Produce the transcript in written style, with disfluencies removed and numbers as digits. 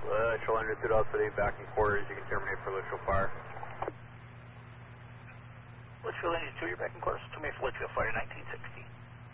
Litchfield under 2008, back in quarters, you can terminate for Litchfield Fire. Litchfield Engine 2, you're back in quarters, terminate for Litchfield Fire 1960.